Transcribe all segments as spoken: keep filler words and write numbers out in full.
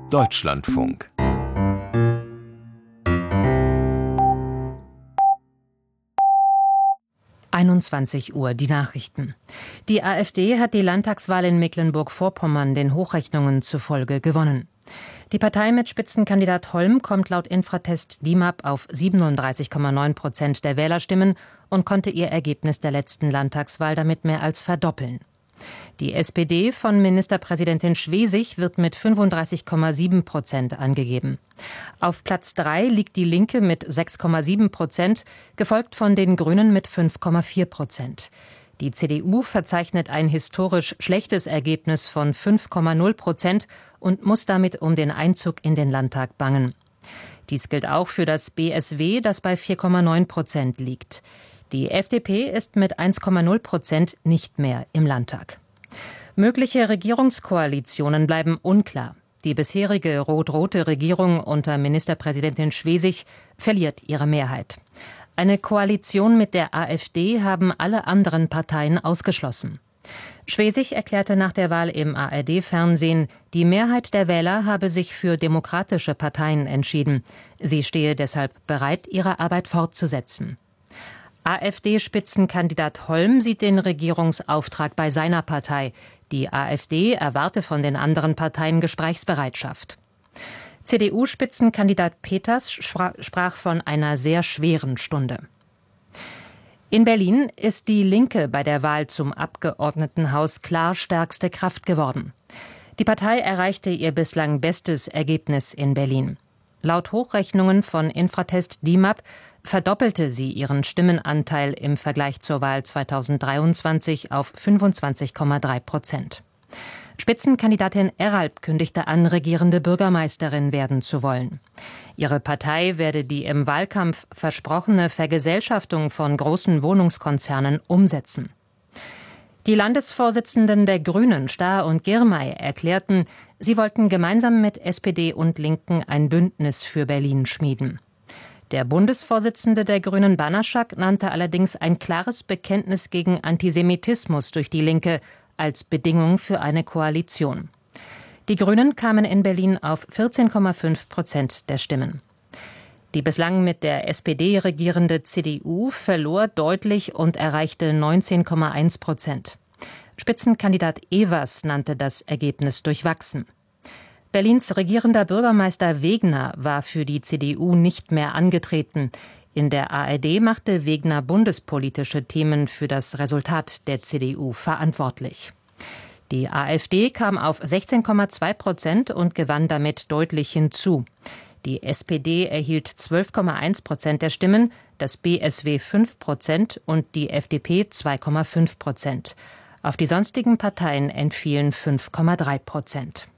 Deutschlandfunk. einundzwanzig Uhr, die Nachrichten. Die AfD hat die Landtagswahl in Mecklenburg-Vorpommern den Hochrechnungen zufolge gewonnen. Die Partei mit Spitzenkandidat Holm kommt laut Infratest D I M A P auf siebenunddreißig Komma neun Prozent der Wählerstimmen und konnte ihr Ergebnis der letzten Landtagswahl damit mehr als verdoppeln. Die S P D von Ministerpräsidentin Schwesig wird mit fünfunddreißig Komma sieben Prozent angegeben. Auf Platz drei liegt die Linke mit sechs Komma sieben Prozent, gefolgt von den Grünen mit fünf Komma vier Prozent. Die C D U verzeichnet ein historisch schlechtes Ergebnis von fünf Komma null Prozent und muss damit um den Einzug in den Landtag bangen. Dies gilt auch für das B S W, das bei vier Komma neun Prozent liegt. Die F D P ist mit eins Komma null Prozent nicht mehr im Landtag. Mögliche Regierungskoalitionen bleiben unklar. Die bisherige rot-rote Regierung unter Ministerpräsidentin Schwesig verliert ihre Mehrheit. Eine Koalition mit der AfD haben alle anderen Parteien ausgeschlossen. Schwesig erklärte nach der Wahl im A R D-Fernsehen, die Mehrheit der Wähler habe sich für demokratische Parteien entschieden. Sie stehe deshalb bereit, ihre Arbeit fortzusetzen. AfD-Spitzenkandidat Holm sieht den Regierungsauftrag bei seiner Partei. Die AfD erwarte von den anderen Parteien Gesprächsbereitschaft. C D U-Spitzenkandidat Peters sprach von einer sehr schweren Stunde. In Berlin ist die Linke bei der Wahl zum Abgeordnetenhaus klar stärkste Kraft geworden. Die Partei erreichte ihr bislang bestes Ergebnis in Berlin. Laut Hochrechnungen von Infratest D I M A P verdoppelte sie ihren Stimmenanteil im Vergleich zur Wahl zweitausenddreiundzwanzig auf fünfundzwanzig Komma drei Prozent. Spitzenkandidatin Eralp kündigte an, regierende Bürgermeisterin werden zu wollen. Ihre Partei werde die im Wahlkampf versprochene Vergesellschaftung von großen Wohnungskonzernen umsetzen. Die Landesvorsitzenden der Grünen, Stahr und Girmay, erklärten, sie wollten gemeinsam mit S P D und Linken ein Bündnis für Berlin schmieden. Der Bundesvorsitzende der Grünen, Banaschak, nannte allerdings ein klares Bekenntnis gegen Antisemitismus durch die Linke als Bedingung für eine Koalition. Die Grünen kamen in Berlin auf vierzehn Komma fünf Prozent der Stimmen. Die bislang mit der S P D regierende C D U verlor deutlich und erreichte neunzehn Komma eins Prozent. Spitzenkandidat Evers nannte das Ergebnis durchwachsen. Berlins regierender Bürgermeister Wegner war für die C D U nicht mehr angetreten. In der A R D machte Wegner bundespolitische Themen für das Resultat der C D U verantwortlich. Die AfD kam auf sechzehn Komma zwei Prozent und gewann damit deutlich hinzu. Die S P D erhielt zwölf Komma eins Prozent der Stimmen, das B S W fünf Prozent und die F D P zwei Komma fünf Prozent. Auf die sonstigen Parteien entfielen fünf Komma drei Prozent.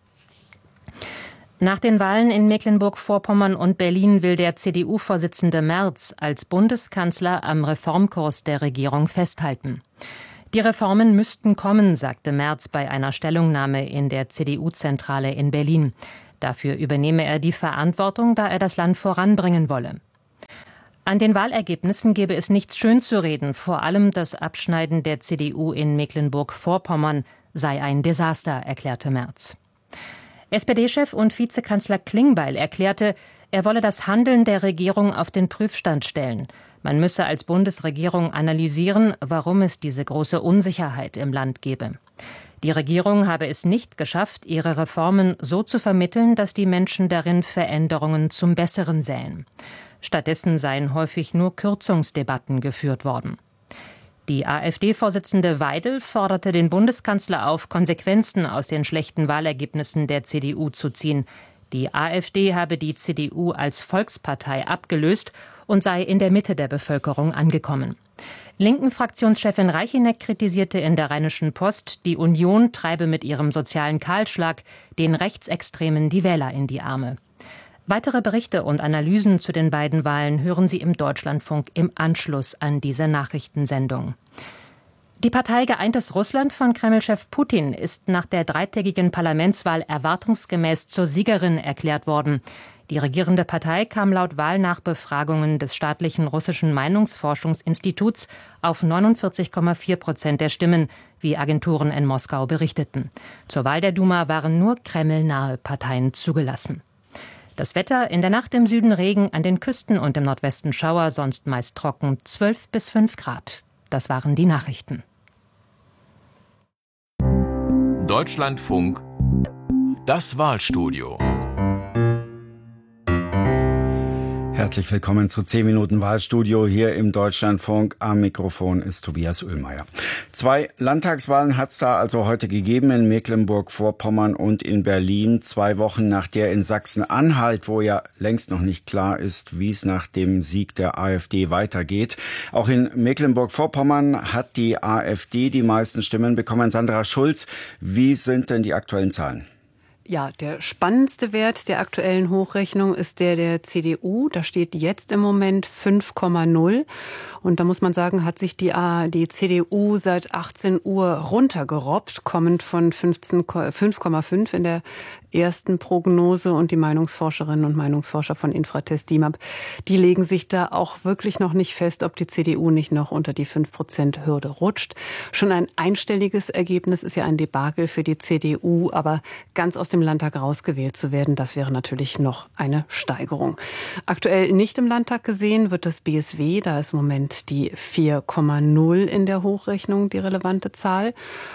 Nach den Wahlen in Mecklenburg-Vorpommern und Berlin will der C D U-Vorsitzende Merz als Bundeskanzler am Reformkurs der Regierung festhalten. Die Reformen müssten kommen, sagte Merz bei einer Stellungnahme in der C D U-Zentrale in Berlin. Dafür übernehme er die Verantwortung, da er das Land voranbringen wolle. An den Wahlergebnissen gebe es nichts schönzureden, vor allem das Abschneiden der C D U in Mecklenburg-Vorpommern sei ein Desaster, erklärte Merz. S P D-Chef und Vizekanzler Klingbeil erklärte, er wolle das Handeln der Regierung auf den Prüfstand stellen. Man müsse als Bundesregierung analysieren, warum es diese große Unsicherheit im Land gebe. Die Regierung habe es nicht geschafft, ihre Reformen so zu vermitteln, dass die Menschen darin Veränderungen zum Besseren sähen. Stattdessen seien häufig nur Kürzungsdebatten geführt worden. Die AfD-Vorsitzende Weidel forderte den Bundeskanzler auf, Konsequenzen aus den schlechten Wahlergebnissen der C D U zu ziehen. Die AfD habe die C D U als Volkspartei abgelöst und sei in der Mitte der Bevölkerung angekommen. Linken-Fraktionschefin Reicheneck kritisierte in der Rheinischen Post, die Union treibe mit ihrem sozialen Kahlschlag den Rechtsextremen die Wähler in die Arme. Weitere Berichte und Analysen zu den beiden Wahlen hören Sie im Deutschlandfunk im Anschluss an diese Nachrichtensendung. Die Partei Geeintes Russland von Kreml-Chef Putin ist nach der dreitägigen Parlamentswahl erwartungsgemäß zur Siegerin erklärt worden. Die regierende Partei kam laut Wahlnachbefragungen des staatlichen russischen Meinungsforschungsinstituts auf neunundvierzig Komma vier Prozent der Stimmen, wie Agenturen in Moskau berichteten. Zur Wahl der Duma waren nur kremlnahe Parteien zugelassen. Das Wetter: in der Nacht im Süden Regen, an den Küsten und im Nordwesten Schauer, sonst meist trocken, zwölf bis fünf Grad. Das waren die Nachrichten. Deutschlandfunk, das Wahlstudio. Herzlich willkommen zu zehn Minuten Wahlstudio hier im Deutschlandfunk. Am Mikrofon ist Tobias Oehlmeier. Zwei Landtagswahlen hat es da also heute gegeben, in Mecklenburg-Vorpommern und in Berlin. Zwei Wochen nach der in Sachsen-Anhalt, wo ja längst noch nicht klar ist, wie es nach dem Sieg der AfD weitergeht. Auch in Mecklenburg-Vorpommern hat die AfD die meisten Stimmen bekommen. Sandra Schulz, wie sind denn die aktuellen Zahlen? Ja, der spannendste Wert der aktuellen Hochrechnung ist der der C D U. Da steht jetzt im Moment fünf Komma null. Und da muss man sagen, hat sich die, die C D U seit achtzehn Uhr runtergerobbt, kommend von fünf Komma fünf in der ersten Prognose. Und die Meinungsforscherinnen und Meinungsforscher von Infratest DIMAP, die legen sich da auch wirklich noch nicht fest, ob die C D U nicht noch unter die fünf Prozent Hürde rutscht. Schon ein einstelliges Ergebnis ist ja ein Debakel für die C D U, aber ganz aus dem Landtag rausgewählt zu werden, das wäre natürlich noch eine Steigerung. Aktuell nicht im Landtag gesehen wird das B S W, da ist im Moment die vier Komma null in der Hochrechnung die relevante Zahl.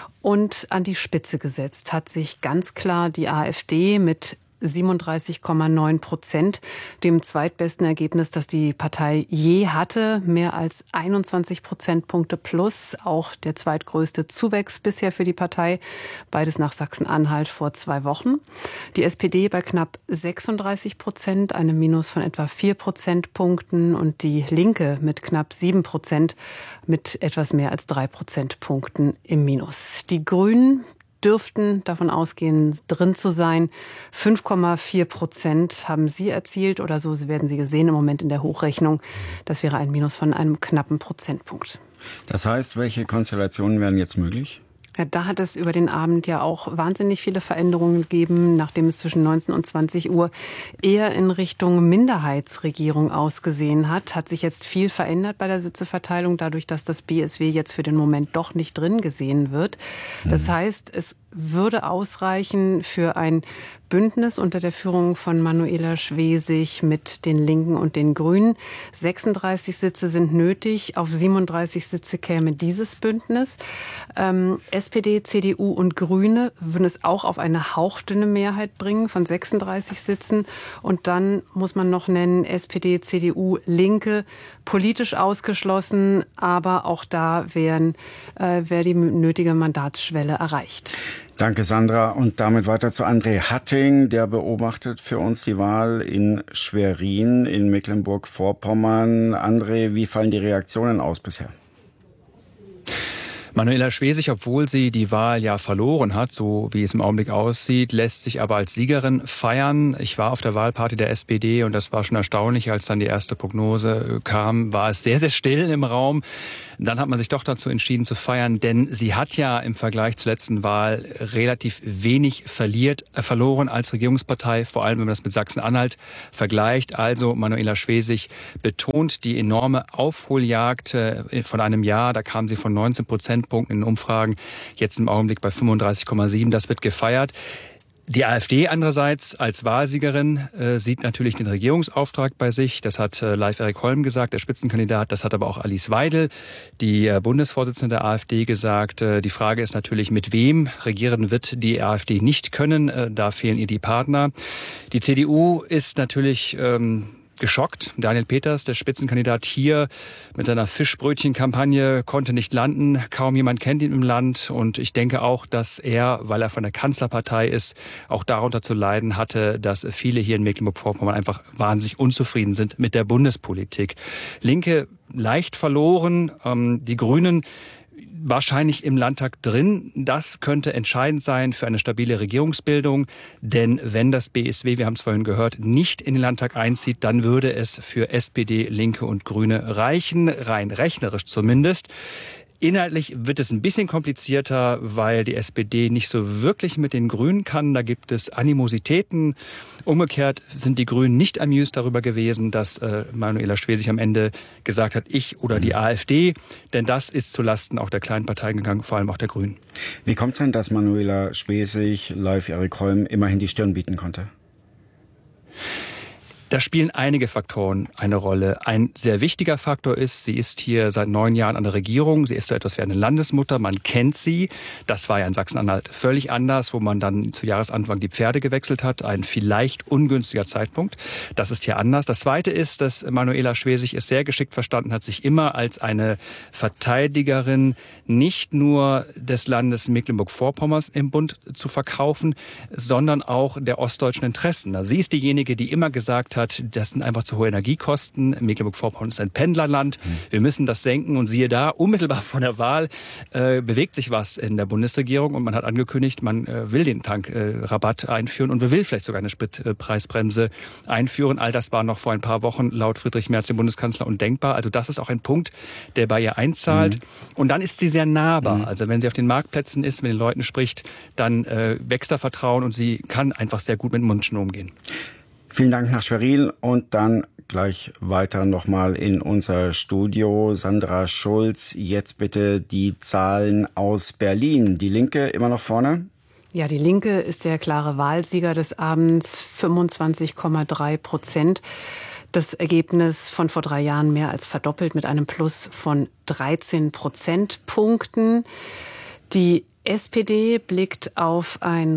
Und an die Spitze gesetzt hat sich ganz klar die AfD mit siebenunddreißig Komma neun Prozent, dem zweitbesten Ergebnis, das die Partei je hatte. Mehr als einundzwanzig Prozentpunkte plus, auch der zweitgrößte Zuwachs bisher für die Partei. Beides nach Sachsen-Anhalt vor zwei Wochen. Die S P D bei knapp sechsunddreißig Prozent, einem Minus von etwa vier Prozentpunkten. Und die Linke mit knapp sieben Prozent, mit etwas mehr als drei Prozentpunkten im Minus. Die Grünen dürften davon ausgehen, drin zu sein. fünf Komma vier Prozent haben sie erzielt oder so werden sie gesehen im Moment in der Hochrechnung. Das wäre ein Minus von einem knappen Prozentpunkt. Das heißt, welche Konstellationen wären jetzt möglich? Ja, da hat es über den Abend ja auch wahnsinnig viele Veränderungen gegeben, nachdem es zwischen neunzehn und zwanzig Uhr eher in Richtung Minderheitsregierung ausgesehen hat. Hat sich jetzt viel verändert bei der Sitzeverteilung, dadurch, dass das B S W jetzt für den Moment doch nicht drin gesehen wird. Das heißt, es würde ausreichen für ein Bündnis unter der Führung von Manuela Schwesig mit den Linken und den Grünen. sechsunddreißig Sitze sind nötig. Auf siebenunddreißig Sitze käme dieses Bündnis. Ähm, S P D, C D U und Grüne würden es auch auf eine hauchdünne Mehrheit bringen von sechsunddreißig Sitzen. Und dann muss man noch nennen, S P D, C D U, Linke, politisch ausgeschlossen. Aber auch da wären, äh, wäre die nötige Mandatsschwelle erreicht. Danke, Sandra. Und damit weiter zu André Hatting. Der beobachtet für uns die Wahl in Schwerin in Mecklenburg-Vorpommern. André, wie fallen die Reaktionen aus bisher? Manuela Schwesig, obwohl sie die Wahl ja verloren hat, so wie es im Augenblick aussieht, lässt sich aber als Siegerin feiern. Ich war auf der Wahlparty der S P D und das war schon erstaunlich, als dann die erste Prognose kam, war es sehr, sehr still im Raum. Dann hat man sich doch dazu entschieden zu feiern, denn sie hat ja im Vergleich zur letzten Wahl relativ wenig verliert, äh, verloren als Regierungspartei, vor allem wenn man das mit Sachsen-Anhalt vergleicht. Also Manuela Schwesig betont die enorme Aufholjagd äh, von einem Jahr. Da kam sie von neunzehn Prozentpunkten in den Umfragen, jetzt im Augenblick bei fünfunddreißig Komma sieben. Das wird gefeiert. Die AfD andererseits als Wahlsiegerin äh, sieht natürlich den Regierungsauftrag bei sich. Das hat äh, Leif Erik Holm gesagt, der Spitzenkandidat. Das hat aber auch Alice Weidel, die äh, Bundesvorsitzende der AfD, gesagt. Äh, die Frage ist natürlich, mit wem regieren wird die AfD nicht können. Äh, da fehlen ihr die Partner. Die C D U ist natürlich ähm, geschockt. Daniel Peters, der Spitzenkandidat hier mit seiner Fischbrötchen-Kampagne, konnte nicht landen. Kaum jemand kennt ihn im Land. Und ich denke auch, dass er, weil er von der Kanzlerpartei ist, auch darunter zu leiden hatte, dass viele hier in Mecklenburg-Vorpommern einfach wahnsinnig unzufrieden sind mit der Bundespolitik. Linke leicht verloren. Ähm, die Grünen wahrscheinlich im Landtag drin. Das könnte entscheidend sein für eine stabile Regierungsbildung. Denn wenn das B S W, wir haben es vorhin gehört, nicht in den Landtag einzieht, dann würde es für S P D, Linke und Grüne reichen, rein rechnerisch zumindest. Inhaltlich wird es ein bisschen komplizierter, weil die S P D nicht so wirklich mit den Grünen kann. Da gibt es Animositäten. Umgekehrt sind die Grünen nicht amused darüber gewesen, dass äh, Manuela Schwesig am Ende gesagt hat, ich oder die AfD. Denn das ist zulasten auch der kleinen Parteien gegangen, vor allem auch der Grünen. Wie kommt es denn, dass Manuela Schwesig, Leif Erik Holm immerhin die Stirn bieten konnte? Da spielen einige Faktoren eine Rolle. Ein sehr wichtiger Faktor ist, sie ist hier seit neun Jahren an der Regierung. Sie ist so etwas wie eine Landesmutter. Man kennt sie. Das war ja in Sachsen-Anhalt völlig anders, wo man dann zu Jahresanfang die Pferde gewechselt hat. Ein vielleicht ungünstiger Zeitpunkt. Das ist hier anders. Das Zweite ist, dass Manuela Schwesig es sehr geschickt verstanden hat, sich immer als eine Verteidigerin nicht nur des Landes Mecklenburg-Vorpommerns im Bund zu verkaufen, sondern auch der ostdeutschen Interessen. Sie ist diejenige, die immer gesagt hat, das sind einfach zu hohe Energiekosten. Mecklenburg-Vorpommern ist ein Pendlerland. Wir müssen das senken. Und siehe da, unmittelbar vor der Wahl äh, bewegt sich was in der Bundesregierung. Und man hat angekündigt, man äh, will den Tankrabatt äh, einführen und will vielleicht sogar eine Spritpreisbremse einführen. All das war noch vor ein paar Wochen laut Friedrich Merz, dem Bundeskanzler, undenkbar. Also das ist auch ein Punkt, der bei ihr einzahlt. Mhm. Und dann ist sie sehr nahbar. Mhm. Also wenn sie auf den Marktplätzen ist, mit den Leuten spricht, dann äh, wächst da Vertrauen und sie kann einfach sehr gut mit Menschen umgehen. Vielen Dank nach Schwerin und dann gleich weiter nochmal in unser Studio. Sandra Schulz, jetzt bitte die Zahlen aus Berlin. Die Linke immer noch vorne? Ja, die Linke ist der klare Wahlsieger des Abends, fünfundzwanzig Komma drei Prozent. Das Ergebnis von vor drei Jahren mehr als verdoppelt mit einem Plus von dreizehn Prozentpunkten. Die S P D blickt auf ein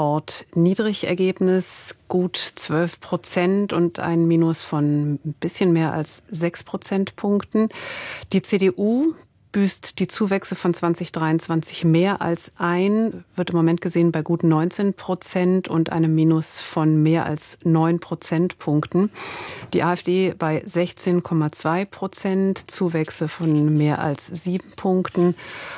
Rekordniedrigergebnis, gut zwölf Prozent und ein Minus von ein bisschen mehr als sechs Prozentpunkten. Die C D U büßt die Zuwächse von zwanzig dreiundzwanzig mehr als ein, wird im Moment gesehen bei gut neunzehn Prozent und einem Minus von mehr als neun Prozentpunkten. Die AfD bei sechzehn Komma zwei Prozent, Zuwächse von mehr als sieben Punkten.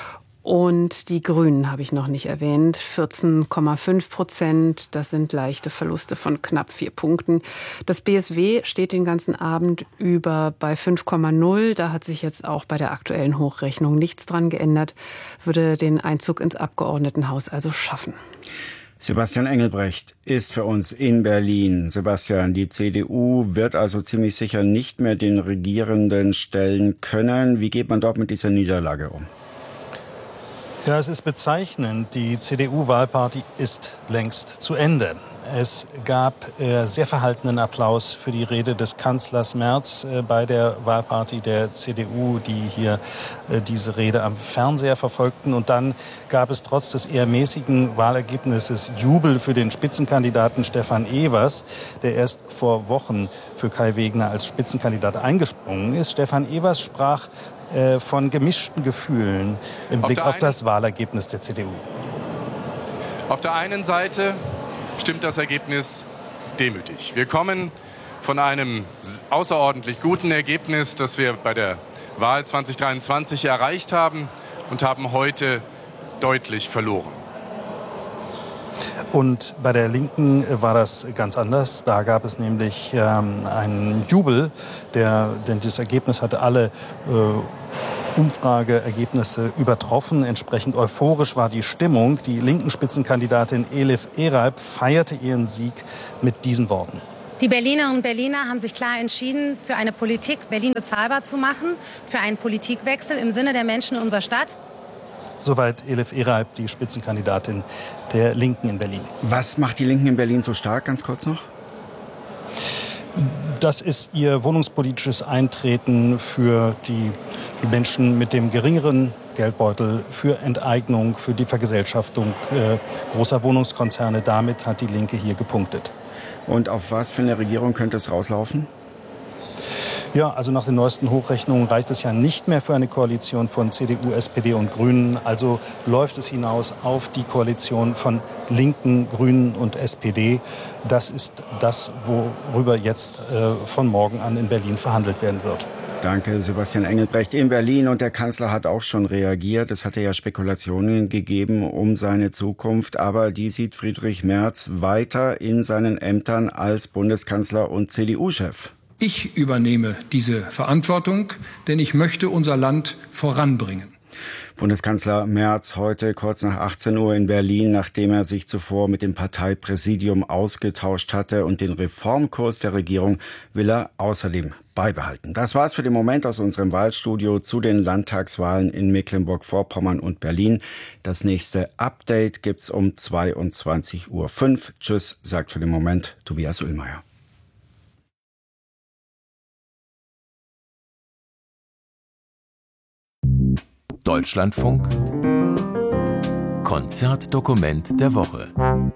Und die Grünen habe ich noch nicht erwähnt, vierzehn Komma fünf Prozent. Das sind leichte Verluste von knapp vier Punkten. Das B S W steht den ganzen Abend über bei fünf Komma null. Da hat sich jetzt auch bei der aktuellen Hochrechnung nichts dran geändert. Würde den Einzug ins Abgeordnetenhaus also schaffen. Sebastian Engelbrecht ist für uns in Berlin. Sebastian, die C D U wird also ziemlich sicher nicht mehr den Regierenden stellen können. Wie geht man dort mit dieser Niederlage um? Ja, es ist bezeichnend. Die C D U-Wahlparty ist längst zu Ende. Es gab äh, sehr verhaltenen Applaus für die Rede des Kanzlers Merz äh, bei der Wahlparty der C D U, die hier äh, diese Rede am Fernseher verfolgten. Und dann gab es trotz des eher mäßigen Wahlergebnisses Jubel für den Spitzenkandidaten Stefan Evers, der erst vor Wochen für Kai Wegner als Spitzenkandidat eingesprungen ist. Stefan Evers sprach äh, von gemischten Gefühlen im Blick auf das Wahlergebnis der C D U. Auf der einen Seite stimmt das Ergebnis demütig. Wir kommen von einem außerordentlich guten Ergebnis, das wir bei der Wahl zwanzig dreiundzwanzig erreicht haben, und haben heute deutlich verloren. Und bei der Linken war das ganz anders. Da gab es nämlich ähm, einen Jubel, der, denn das Ergebnis hatte alle äh, Umfrageergebnisse übertroffen. Entsprechend euphorisch war die Stimmung. Die linken Spitzenkandidatin Elif Eralp feierte ihren Sieg mit diesen Worten. Die Berlinerinnen und Berliner haben sich klar entschieden, für eine Politik Berlin bezahlbar zu machen, für einen Politikwechsel im Sinne der Menschen in unserer Stadt. Soweit Elif Eralp, die Spitzenkandidatin der Linken in Berlin. Was macht die Linken in Berlin so stark, ganz kurz noch? Das ist ihr wohnungspolitisches Eintreten für die Menschen mit dem geringeren Geldbeutel, für Enteignung, für die Vergesellschaftung äh, großer Wohnungskonzerne. Damit hat die Linke hier gepunktet. Und auf was für eine Regierung könnte es rauslaufen? Ja, also nach den neuesten Hochrechnungen reicht es ja nicht mehr für eine Koalition von C D U, S P D und Grünen. Also läuft es hinaus auf die Koalition von Linken, Grünen und S P D. Das ist das, worüber jetzt äh, von morgen an in Berlin verhandelt werden wird. Danke, Sebastian Engelbrecht in Berlin. Und der Kanzler hat auch schon reagiert. Es hatte ja Spekulationen gegeben um seine Zukunft. Aber die sieht Friedrich Merz weiter in seinen Ämtern als Bundeskanzler und C D U-Chef. Ich übernehme diese Verantwortung, denn ich möchte unser Land voranbringen. Bundeskanzler Merz heute kurz nach achtzehn Uhr in Berlin, nachdem er sich zuvor mit dem Parteipräsidium ausgetauscht hatte, und den Reformkurs der Regierung will er außerdem beibehalten. Das war's für den Moment aus unserem Wahlstudio zu den Landtagswahlen in Mecklenburg-Vorpommern und Berlin. Das nächste Update gibt's um zweiundzwanzig Uhr fünf. Tschüss, sagt für den Moment Tobias Ullmeier. Deutschlandfunk Konzertdokument der Woche.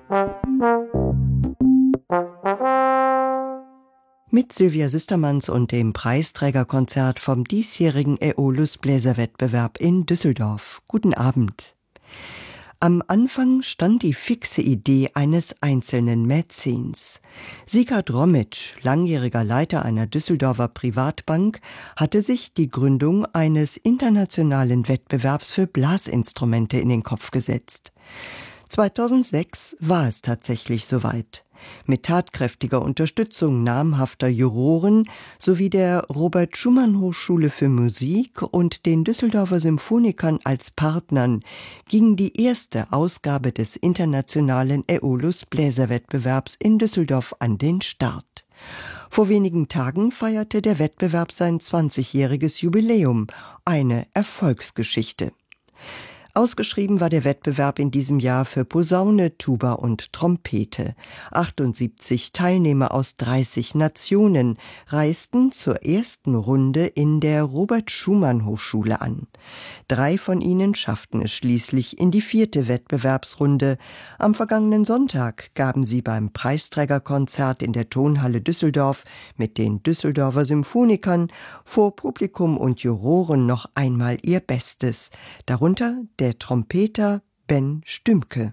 Mit Sylvia Süstermanns und dem Preisträgerkonzert vom diesjährigen Äolus Bläserwettbewerb in Düsseldorf. Guten Abend. Am Anfang stand die fixe Idee eines einzelnen Mäzens. Sigurd Romitsch, langjähriger Leiter einer Düsseldorfer Privatbank, hatte sich die Gründung eines internationalen Wettbewerbs für Blasinstrumente in den Kopf gesetzt. zweitausendsechs war es tatsächlich soweit. Mit tatkräftiger Unterstützung namhafter Juroren sowie der Robert-Schumann-Hochschule für Musik und den Düsseldorfer Symphonikern als Partnern ging die erste Ausgabe des internationalen Äolus Bläserwettbewerbs in Düsseldorf an den Start. Vor wenigen Tagen feierte der Wettbewerb sein zwanzigjähriges Jubiläum, eine Erfolgsgeschichte. Ausgeschrieben war der Wettbewerb in diesem Jahr für Posaune, Tuba und Trompete. achtundsiebzig Teilnehmer aus dreißig Nationen reisten zur ersten Runde in der Robert-Schumann-Hochschule an. Drei von ihnen schafften es schließlich in die vierte Wettbewerbsrunde. Am vergangenen Sonntag gaben sie beim Preisträgerkonzert in der Tonhalle Düsseldorf mit den Düsseldorfer Symphonikern vor Publikum und Juroren noch einmal ihr Bestes. Darunter der Trompeter Ben Stümke.